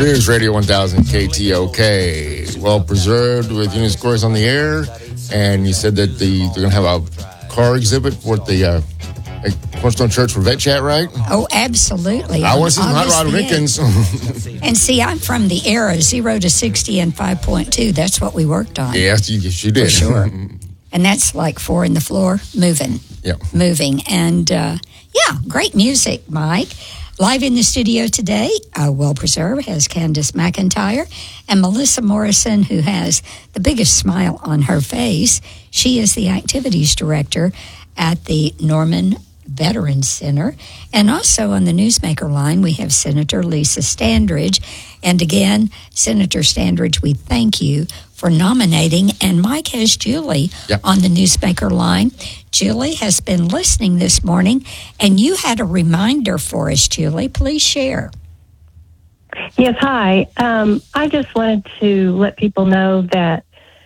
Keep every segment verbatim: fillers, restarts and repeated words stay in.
News Radio one thousand K T O K. Well preserved with Eunice Corys on the air. And you said that the they're going to have a car exhibit for the uh, Cornerstone Church for Vet Chat, right? Oh, absolutely. I want to see some Hot Rod Wickens. And see, I'm from the era zero to sixty and five point two. That's what we worked on. Yes, you, yes, you did. For sure. And that's like four in the floor, moving. Yeah. Moving. And, uh, yeah, great music, Mike. Live in the studio today, uh, Well Preserved has Candace McIntyre and Melissa Morrison, who has the biggest smile on her face. She is the activities director at the Norman Veterans Center. And also on the Newsmaker line, we have Senator Lisa Standridge. And again, Senator Standridge, we thank you for nominating. And Mike has Julie yep. on the Newsmaker line. Julie has been listening this morning, and you had a reminder for us, Julie. Please share. Yes, hi. Um, I just wanted to let people know that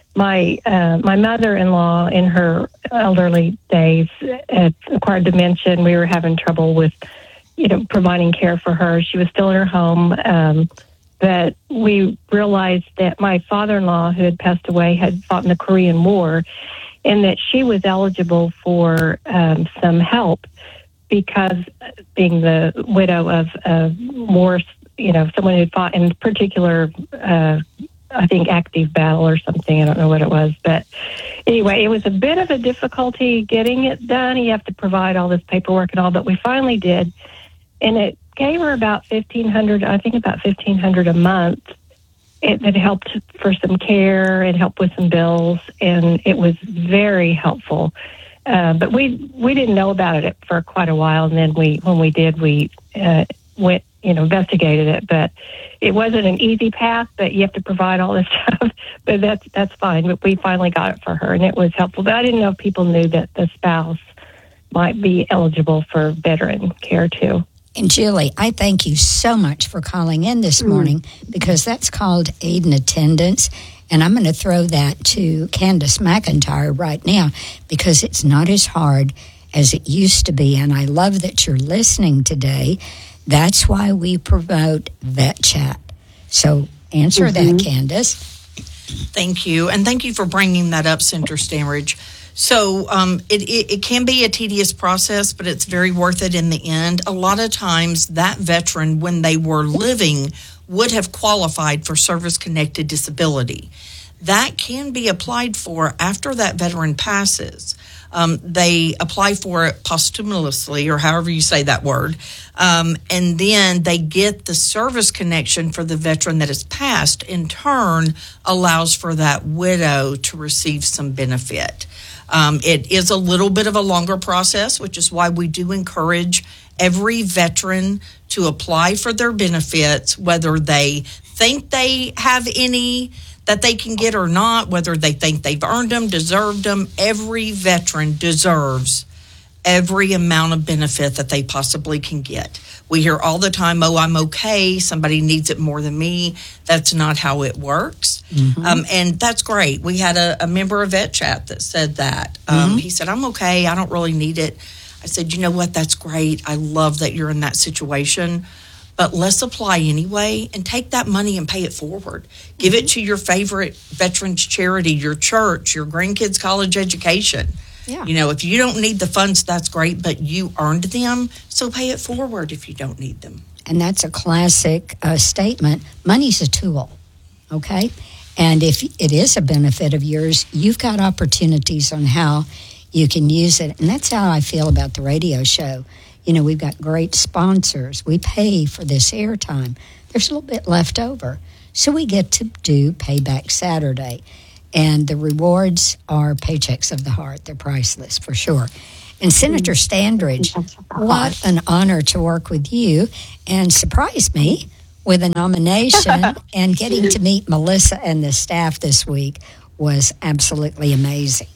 my uh, my mother-in-law, in her elderly days, had acquired dementia, and we were having trouble with, you know, providing care for her. She was still in her home, um, but we realized that my father-in-law, who had passed away, had fought in the Korean War, and that she was eligible for um, some help because, being the widow of a war, you know, someone who fought in particular. Uh, I think active battle or something. I don't know what it was. But anyway, it was a bit of a difficulty getting it done. You have to provide all this paperwork and all, but we finally did. And it gave her about fifteen hundred dollars, I think about fifteen hundred dollars a month. It, it helped for some care. It helped with some bills. And it was very helpful. Uh, but we we didn't know about it for quite a while. And then we when we did, we uh, went, you know, investigated it. But it wasn't an easy path, but you have to provide all this stuff. But that's that's fine. But we finally got it for her, and it was helpful. But I didn't know if people knew that the spouse might be eligible for veteran care too. And Julie, I thank you so much for calling in this morning, mm. because that's called aid in attendance. And I'm going to throw that to Candace McIntyre right now, because it's not as hard as it used to be. And I love that you're listening today. That's why we promote Vet Chat. So answer mm-hmm. that, Candace. Thank you. And thank you for bringing that up, Senator Standridge. So um, it, it, it can be a tedious process, but it's very worth it in the end. A lot of times that veteran, when they were living, would have qualified for service-connected disability. That can be applied for after that veteran passes. Um, they apply for it posthumously, or however you say that word, um, and then they get the service connection for the veteran that has passed. In turn, allows for that widow to receive some benefit. Um, it is a little bit of a longer process, which is why we do encourage every veteran to apply for their benefits, whether they think they have any that they can get or not, whether they think they've earned them, deserved them. Every veteran deserves every amount of benefit that they possibly can get. We hear all the time, oh, I'm okay, somebody needs it more than me. That's not how it works. Mm-hmm. Um, and that's great. We had a, a member of Vet Chat that said that. Um, mm-hmm. He said, I'm okay, I don't really need it. I said, you know what, that's great. I love that you're in that situation. But let's apply anyway and take that money and pay it forward. Give mm-hmm. it to your favorite veterans charity, your church, your grandkids' college education. Yeah. You know, if you don't need the funds, that's great, but you earned them, so pay it forward if you don't need them. And that's a classic uh, statement. Money's a tool, okay? And if it is a benefit of yours, you've got opportunities on how you can use it. And that's how I feel about the radio show. You know, we've got great sponsors. We pay for this airtime. There's a little bit left over. So we get to do Payback Saturday. And the rewards are paychecks of the heart. They're priceless, for sure. And Senator Standridge, what an honor to work with you and surprise me with a nomination. And getting to meet Melissa and the staff this week was absolutely amazing.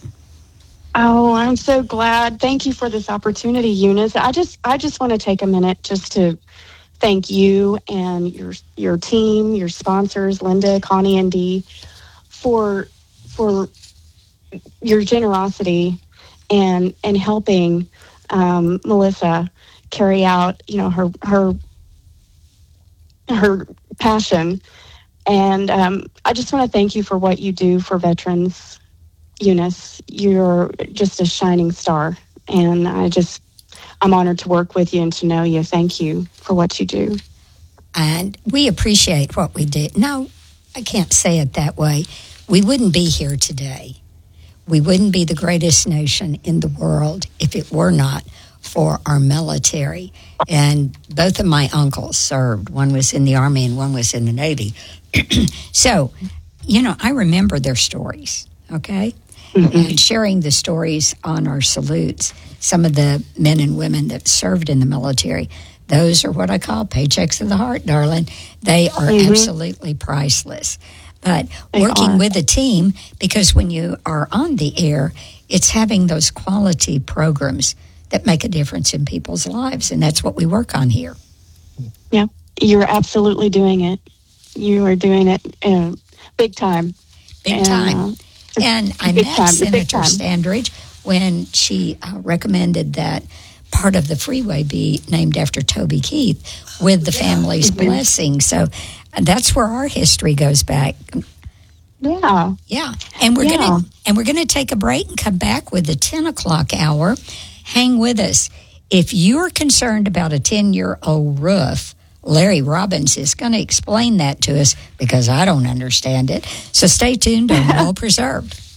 Oh, I'm so glad. Thank you for this opportunity, Eunice. I just I just want to take a minute just to thank you and your your team, your sponsors, Linda, Connie, and Dee, for for your generosity and and helping um, Melissa carry out, you know, her her her passion. And um, I just want to thank you for what you do for veterans, Eunice. You're just a shining star. And I just, I'm honored to work with you and to know you. Thank you for what you do. And we appreciate what we do. No, I can't say it that way. We wouldn't be here today. We wouldn't be the greatest nation in the world if it were not for our military. And both of my uncles served. One was in the Army and one was in the Navy. So, you know, I remember their stories, okay? Mm-hmm. And sharing the stories on our salutes, some of the men and women that served in the military, those are what I call paychecks of the heart, darling. They are mm-hmm. absolutely priceless. But they working are. with a team, because when you are on the air, it's having those quality programs that make a difference in people's lives, and that's what we work on here. Yeah, you're absolutely doing it. You are doing it uh, big time. Big and, time. Uh, and I big met time, Senator Standridge when she uh, recommended that part of the freeway be named after Toby Keith with the family's mm-hmm. blessing. So uh, that's where our history goes back. Yeah. Yeah. And we're yeah. gonna and we're gonna take a break and come back with the ten o'clock hour. Hang with us. If you're concerned about a ten-year-old roof, Larry Robbins is going to explain that to us because I don't understand it. So stay tuned on Well Preserved.